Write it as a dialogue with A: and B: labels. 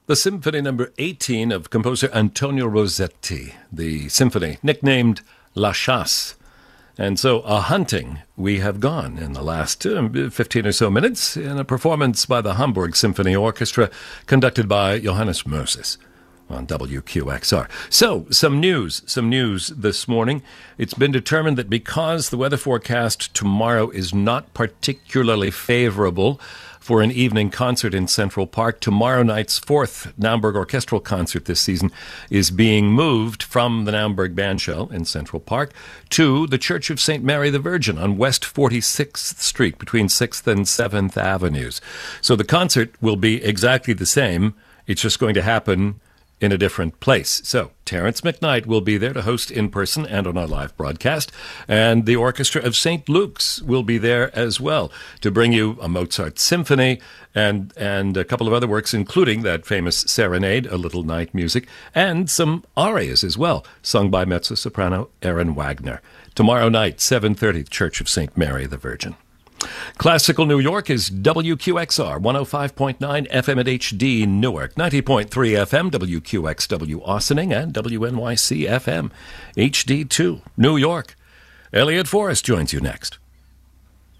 A: The Symphony Number 18 of composer Antonio Rossetti, the symphony nicknamed La Chasse. And so a-hunting we have gone in the last 15 or so minutes in a performance by the Hamburg Symphony Orchestra conducted by Johannes Moses on WQXR. So, some news this morning. It's been determined that because the weather forecast tomorrow is not particularly favorable for an evening concert in Central Park, tomorrow night's fourth Naumburg orchestral concert this season is being moved from the Naumburg Bandshell in Central Park to the Church of St. Mary the Virgin on West 46th Street between 6th and 7th Avenues. So the concert will be exactly the same. It's just going to happen in a different place. So Terence McKnight will be there to host in person and on our live broadcast, and the Orchestra of St. Luke's will be there as well to bring you a Mozart symphony and a couple of other works, including that famous Serenade, A Little Night Music, and some arias as well, sung by mezzo-soprano Erin Wagner. Tomorrow night, 7:30, Church of St. Mary the Virgin. Classical New York is WQXR, 105.9 FM at HD Newark, 90.3 FM WQXW Austining, and WNYC FM HD2 New York. Elliot Forrest joins you next.